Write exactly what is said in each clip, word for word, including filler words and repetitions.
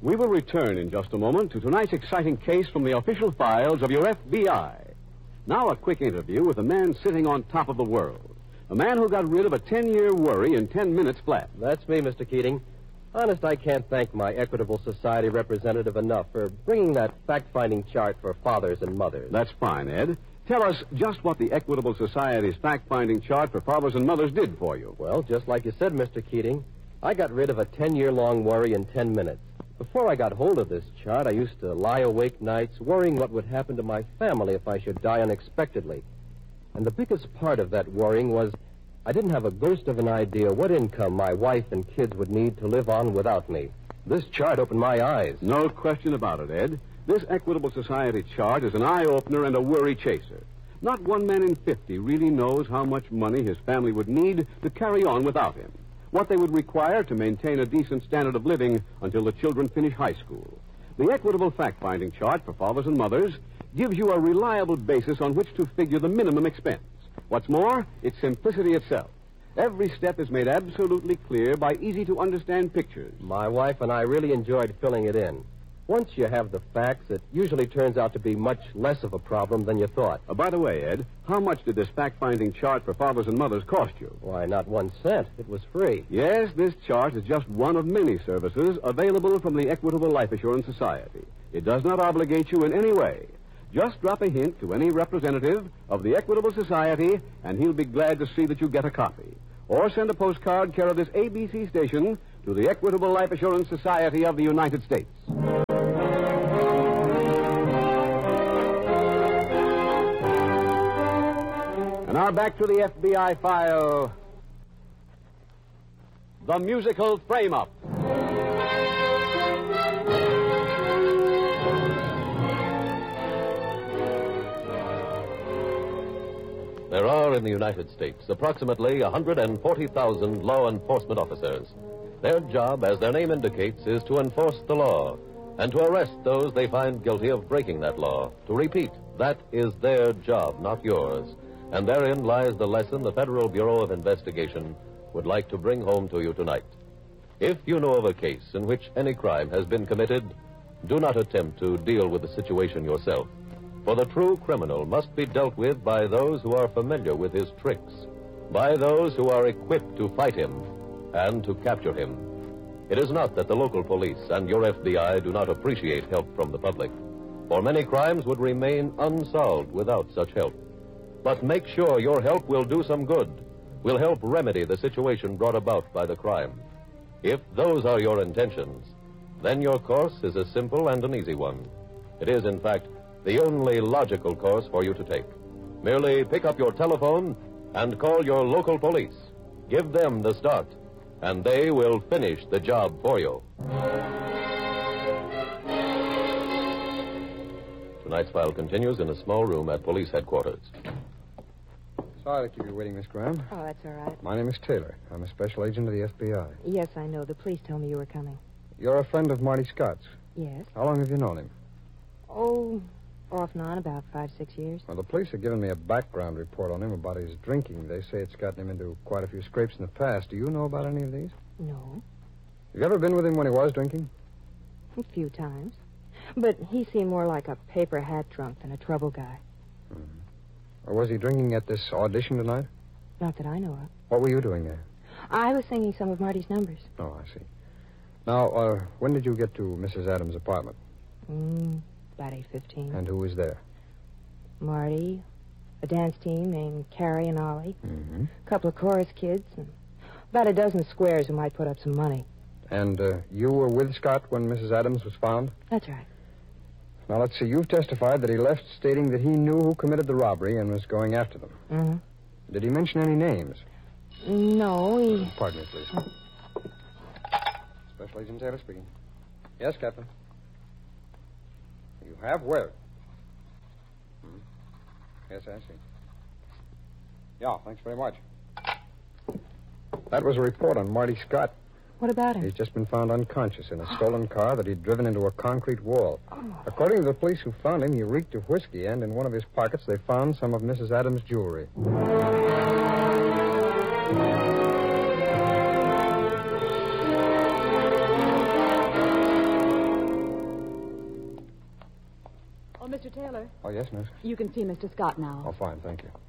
We will return in just a moment to tonight's exciting case from the official files of your F B I. Now a quick interview with a man sitting on top of the world. A man who got rid of a ten-year worry in ten minutes flat. That's me, Mister Keating. Honest, I can't thank my Equitable Society representative enough for bringing that fact-finding chart for fathers and mothers. That's fine, Ed. Tell us just what the Equitable Society's fact-finding chart for fathers and mothers did for you. Well, just like you said, Mister Keating, I got rid of a ten-year-long worry in ten minutes. Before I got hold of this chart, I used to lie awake nights worrying what would happen to my family if I should die unexpectedly. And the biggest part of that worrying was I didn't have a ghost of an idea what income my wife and kids would need to live on without me. This chart opened my eyes. No question about it, Ed. This Equitable Society chart is an eye-opener and a worry chaser. Not one man in fifty really knows how much money his family would need to carry on without him, what they would require to maintain a decent standard of living until the children finish high school. The Equitable Fact-Finding Chart for fathers and mothers gives you a reliable basis on which to figure the minimum expense. What's more, it's simplicity itself. Every step is made absolutely clear by easy-to-understand pictures. My wife and I really enjoyed filling it in. Once you have the facts, it usually turns out to be much less of a problem than you thought. Uh, by the way, Ed, how much did this fact-finding chart for fathers and mothers cost you? Why, not one cent. It was free. Yes, this chart is just one of many services available from the Equitable Life Assurance Society. It does not obligate you in any way. Just drop a hint to any representative of the Equitable Society, and he'll be glad to see that you get a copy. Or send a postcard care of this A B C station to the Equitable Life Assurance Society of the United States. And now back to the F B I file, The Musical Frame-Up. There are in the United States approximately one hundred forty thousand law enforcement officers. Their job, as their name indicates, is to enforce the law and to arrest those they find guilty of breaking that law. To repeat, that is their job, not yours. And therein lies the lesson the Federal Bureau of Investigation would like to bring home to you tonight. If you know of a case in which any crime has been committed, do not attempt to deal with the situation yourself. For the true criminal must be dealt with by those who are familiar with his tricks, by those who are equipped to fight him and to capture him. It is not that the local police and your F B I do not appreciate help from the public, for many crimes would remain unsolved without such help. But make sure your help will do some good, will help remedy the situation brought about by the crime. If those are your intentions, then your course is a simple and an easy one. It is, in fact, the only logical course for you to take. Merely pick up your telephone and call your local police. Give them the start, and they will finish the job for you. Tonight's file continues in a small room at police headquarters. Sorry to keep you waiting, Miss Graham. Oh, that's all right. My name is Taylor. I'm a special agent of the F B I. Yes, I know. The police told me you were coming. You're a friend of Marty Scott's. Yes. How long have you known him? Oh, off and on, about five, six years. Well, the police have given me a background report on him about his drinking. They say it's gotten him into quite a few scrapes in the past. Do you know about any of these? No. Have you ever been with him when he was drinking? A few times. But he seemed more like a paper hat drunk than a trouble guy. Mm-hmm. Or was he drinking at this audition tonight? Not that I know of. What were you doing there? I was singing some of Marty's numbers. Oh, I see. Now, uh, when did you get to Missus Adams' apartment? Mm, about eight fifteen. And who was there? Marty, a dance team named Carrie and Ollie, Mm-hmm. a couple of chorus kids, and about a dozen squares who might put up some money. And uh, you were with Scott when Missus Adams was found? That's right. Now, let's see. You've testified that he left stating that he knew who committed the robbery and was going after them. Mm-hmm. Did he mention any names? No, he... Pardon me, please. Special Agent Taylor speaking. Yes, Captain. You have where? Hmm. Yes, I see. Yeah, thanks very much. That was a report on Marty Scott. What about him? He's just been found unconscious in a stolen car that he'd driven into a concrete wall. Oh. According to the police who found him, he reeked of whiskey, and in one of his pockets they found some of Missus Adams' jewelry. Mister Taylor, Oh, yes, miss. you can see Mister Scott now. Oh, fine, thank you.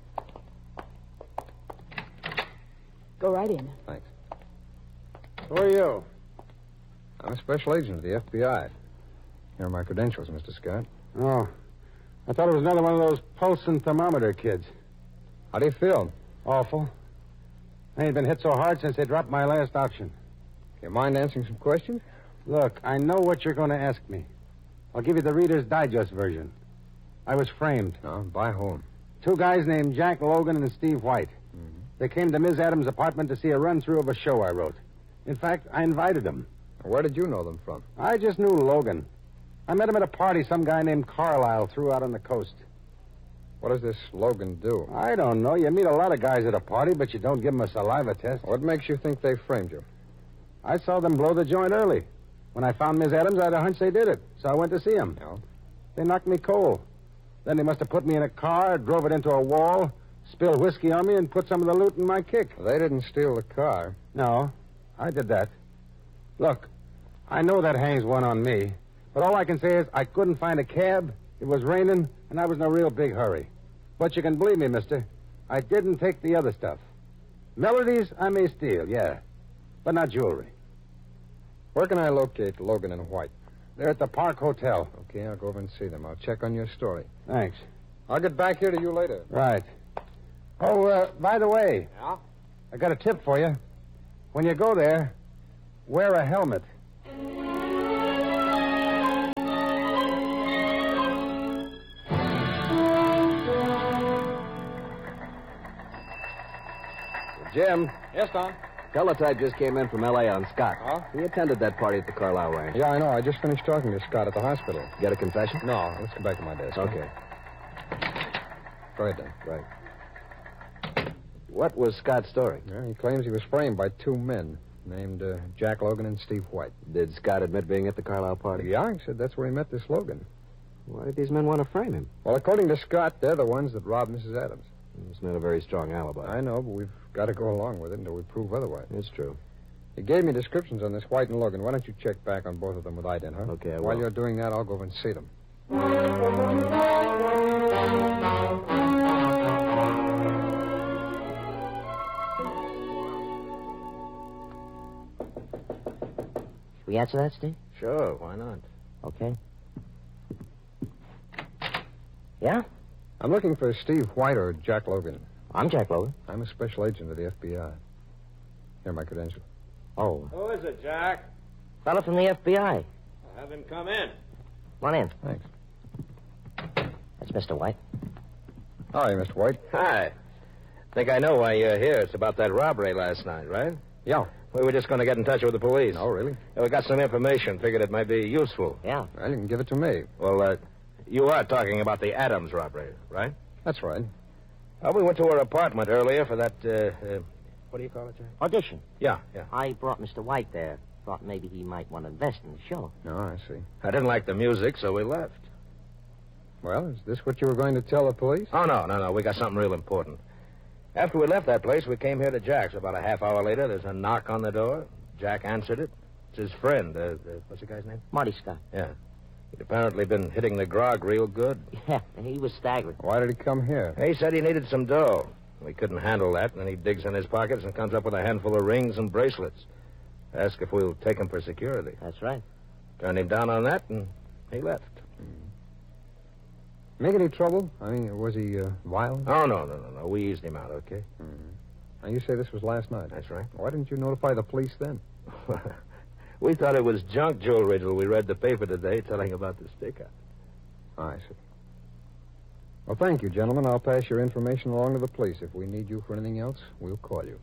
Go right in. Thanks. Who are you? I'm a special agent of the F B I. Here are my credentials, Mister Scott. Oh, I thought it was another one of those pulse and thermometer kids. How do you feel? Awful. I ain't been hit so hard since they dropped my last auction. You mind answering some questions? Look, I know what you're going to ask me. I'll give you the Reader's Digest version. I was framed. No, by whom? Two guys named Jack Logan and Steve White. Mm-hmm. They came to Miz Adams' apartment to see a run-through of a show I wrote. In fact, I invited them. Where did you know them from? I just knew Logan. I met him at a party some guy named Carlisle threw out on the coast. What does this Logan do? I don't know. You meet a lot of guys at a party, but you don't give them a saliva test. What makes you think they framed you? I saw them blow the joint early. When I found Miz Adams, I had a hunch they did it, so I went to see them. No. They knocked me cold. Then they must have put me in a car, drove it into a wall, spilled whiskey on me, and put some of the loot in my kick. They didn't steal the car. No, I did that. Look, I know that hangs one on me, but all I can say is I couldn't find a cab, it was raining, and I was in a real big hurry. But you can believe me, mister, I didn't take the other stuff. Melodies I may steal, yeah, but not jewelry. Where can I locate Logan and White? They're at the Park Hotel. Okay, I'll go over and see them. I'll check on your story. Thanks. I'll get back here to you later. Right. Oh, uh, by the way, Yeah? I got a tip for you. When you go there, wear a helmet. Jim, Yes, Don. teletype just came in from L A on Scott. Huh? He attended that party at the Carlisle ranch. Yeah, I know. I just finished talking to Scott at the hospital. Get a confession? No, let's go back to my desk. huh? Okay. Go ahead, then. Right. What was Scott's story? Yeah, he claims he was framed by two men named uh, Jack Logan and Steve White. Did Scott admit being at the Carlisle party? Yeah, he said that's where he met this Logan. Why did these men want to frame him? Well, according to Scott, they're the ones that robbed Missus Adams. It's not a very strong alibi. I know, but we've got to go along with it until we prove otherwise. It's true. He gave me descriptions on this White and Logan. Why don't you check back on both of them with ident, huh? Okay, I While will. you're doing that, I'll go over and see them. We answer that, Steve? Sure, why not? Okay. Yeah? I'm looking for Steve White or Jack Logan. I'm Jack Logan. I'm a special agent of the F B I. Here are my credentials. Oh, Who is it, Jack? fella from the F B I. Have him come in. Come on in. Thanks. That's Mister White. Hi, Mister White. Hi. Think I know why you're here. It's about that robbery last night, right? Yeah. We were just going to get in touch with the police. Oh, really? Yeah, we got some information. Figured it might be useful. Yeah. Well, you can give it to me. Well, uh, you are talking about the Adams robbery, right? That's right. Well, we went to her apartment earlier for that, uh, uh, what do you call it, Jack? Audition. Yeah, yeah. I brought Mister White there. Thought maybe he might want to invest in the show. No, I see. I didn't like the music, so we left. Well, is this what you were going to tell the police? Oh, no, no, no. We got something real important. After we left that place, we came here to Jack's. About a half hour later, there's a knock on the door. Jack answered it. It's his friend. Uh, uh, what's the guy's name? Marty Scott. Yeah. He'd apparently been hitting the grog real good. Yeah, he was staggering. Why did he come here? He said he needed some dough. We couldn't handle that, and then he digs in his pockets and comes up with a handful of rings and bracelets. Asked if we'll take him for security. That's right. Turned him down on that, and he left. Make any trouble? I mean, was he uh, violent? Oh, no, no, no, no. We eased him out, okay? Now, you say this was last night. That's right. Why didn't you notify the police then? We thought it was junk jewelry till we read the paper today telling about the stick-up. I see. Well, thank you, gentlemen. I'll pass your information along to the police. If we need you for anything else, we'll call you.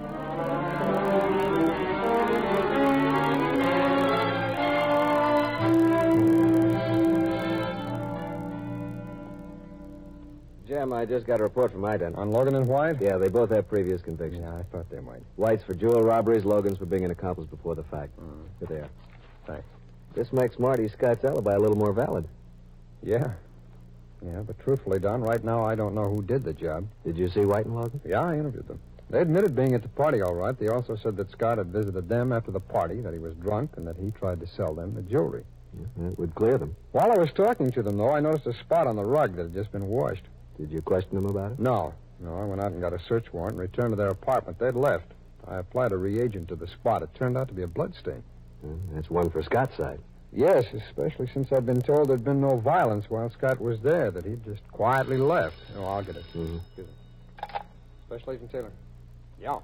Jim, I just got a report from ident. On Logan and White? Yeah, they both have previous convictions. Yeah, I thought they might. White's for jewel robberies, Logan's for being an accomplice before the fact. Mm. Here they are. Thanks. This makes Marty Scott's alibi a little more valid. Yeah. Yeah, but truthfully, Don, right now I don't know who did the job. Did you see White and Logan? Yeah, I interviewed them. They admitted being at the party, all right. They also said that Scott had visited them after the party, that he was drunk, and that he tried to sell them the jewelry. That would clear them. While I was talking to them, though, I noticed a spot on the rug that had just been washed. Did you question them about it? No. No, I went out and got a search warrant and returned to their apartment. They'd left. I applied a reagent to the spot. It turned out to be a blood stain. Well, that's one for Scott's side. Yes, especially since I've been told there'd been no violence while Scott was there, that he'd just quietly left. Oh, I'll get it. Mm-hmm. Excuse me. Special Agent Taylor. Yeah.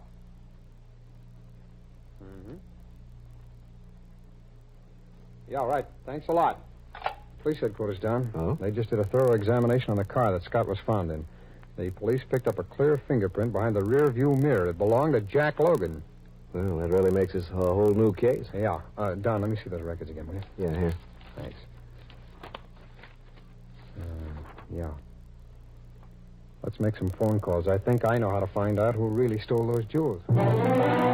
Mm-hmm. Yeah, right. Thanks a lot. Police headquarters down. Oh? They just did a thorough examination on the car that Scott was found in. The police picked up a clear fingerprint behind the rear view mirror. It belonged to Jack Logan. Well, that really makes this a whole new case. Yeah. Uh, Don, let me see those records again, will you? Yeah, here. Thanks. Uh, yeah. Let's make some phone calls. I think I know how to find out who really stole those jewels.